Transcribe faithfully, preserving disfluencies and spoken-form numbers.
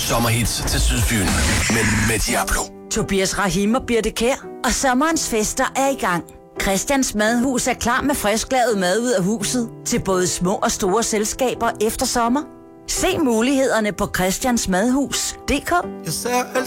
sommerhits til Sydfyn med, med Diablo. Tobias Rahim og Birte Kjær, og sommerens fester er i gang. Christians Madhus er klar med frisklavet mad ud af huset til både små og store selskaber efter sommer. Se mulighederne på christiansmadhus punktum d k. Jeg ser